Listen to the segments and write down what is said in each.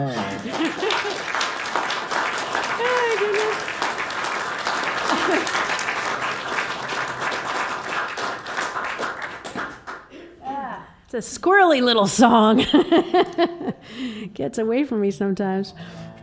It's a squirrely little song. Gets away from me sometimes.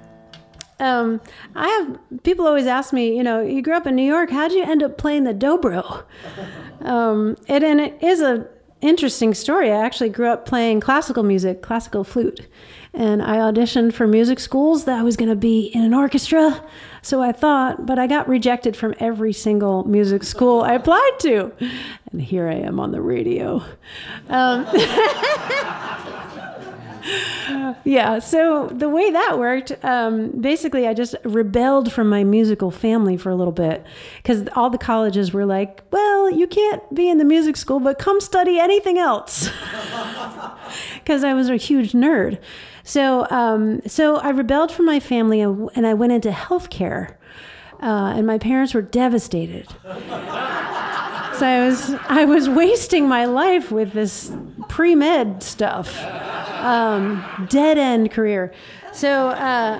People always ask me, you grew up in New York, how'd you end up playing the dobro? And it is an interesting story. I actually grew up playing classical music, classical flute. And I auditioned for music schools that I was going to be in an orchestra. So I thought, but I got rejected from every single music school I applied to. And here I am on the radio. Yeah, so the way that worked, basically I just rebelled from my musical family for a little bit because all the colleges were like, well, you can't be in the music school, but come study anything else. Because I was a huge nerd. So I rebelled from my family and I went into healthcare, and my parents were devastated. So I was wasting my life with this pre-med stuff, dead end career. So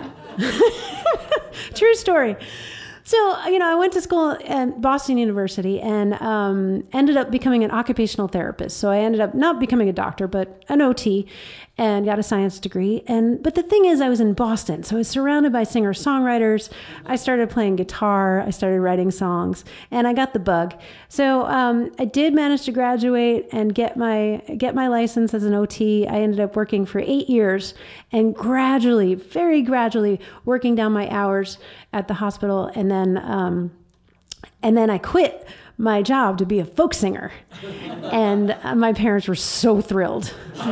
true story. So, I went to school at Boston University and ended up becoming an occupational therapist. So I ended up not becoming a doctor, but an OT, and got a science degree. But the thing is, I was in Boston, so I was surrounded by singer-songwriters. I started playing guitar. I started writing songs, and I got the bug. So I did manage to graduate and get my license as an OT. I ended up working for 8 years, and gradually, very gradually, working down my hours at the hospital, and then I quit my job to be a folk singer, and my parents were so thrilled.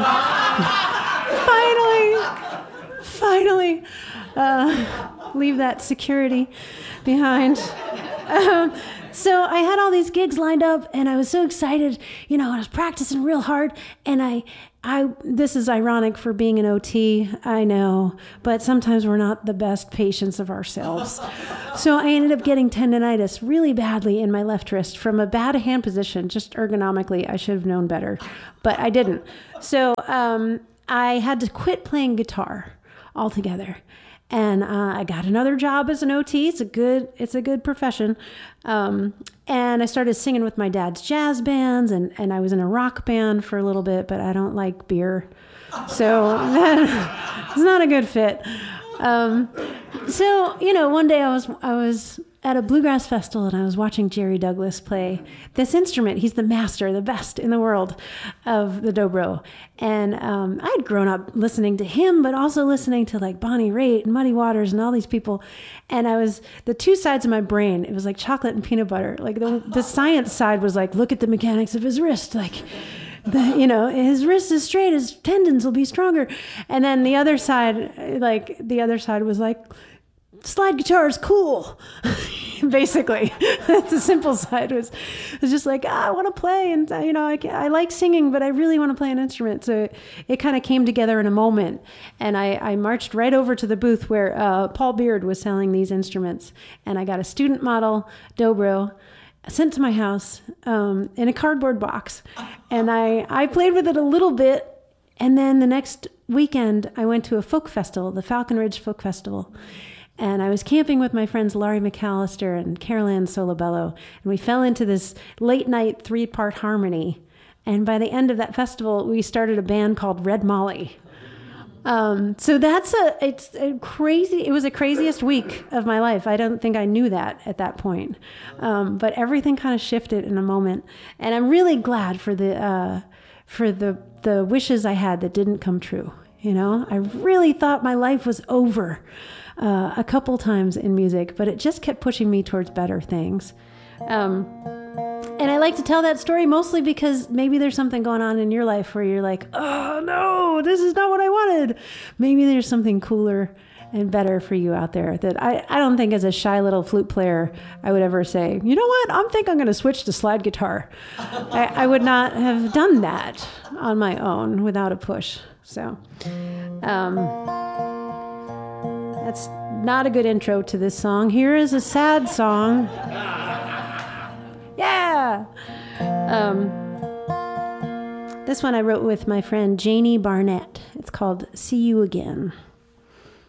Finally, leave that security behind. So I had all these gigs lined up, and I was so excited. I was practicing real hard, and this is ironic for being an OT, I know, but sometimes we're not the best patients of ourselves. So I ended up getting tendonitis really badly in my left wrist from a bad hand position, just ergonomically. I should have known better, but I didn't. So I had to quit playing guitar altogether. And I got another job as an OT. It's a good profession. And I started singing with my dad's jazz bands, and I was in a rock band for a little bit, but I don't like beer. So it's not a good fit. So one day I was at a bluegrass festival, and I was watching Jerry Douglas play this instrument. He's the master, the best in the world of the dobro. And I'd grown up listening to him, but also listening to like Bonnie Raitt and Muddy Waters and all these people. And the two sides of my brain, it was like chocolate and peanut butter. Like the science side was like, look at the mechanics of his wrist. Like, his wrist is straight, his tendons will be stronger. And then the other side was like, slide guitar is cool. Basically, the simple side was just like, I want to play, and I like singing, but I really want to play an instrument. So it kind of came together in a moment, and I marched right over to the booth where Paul Beard was selling these instruments, and I got a student model dobro sent to my house in a cardboard box, and I played with it a little bit, and then the next weekend I went to a folk festival, the Falcon Ridge Folk Festival. And I was camping with my friends Laurie McAllister and Carol Ann Solobello, and we fell into this late night 3-part harmony. And by the end of that festival, we started a band called Red Molly. So it was the craziest week of my life. I don't think I knew that at that point. But everything kind of shifted in a moment. And I'm really glad for the wishes I had that didn't come true. I really thought my life was over a couple times in music, but it just kept pushing me towards better things. And I like to tell that story mostly because maybe there's something going on in your life where you're like, oh no, this is not what I wanted. Maybe there's something cooler and better for you out there that I don't think as a shy little flute player, I would ever say, you know what, I think I'm going to switch to slide guitar. I would not have done that on my own without a push. So, that's not a good intro to this song. Here is a sad song. Yeah! This one I wrote with my friend Janie Barnett. It's called See You Again.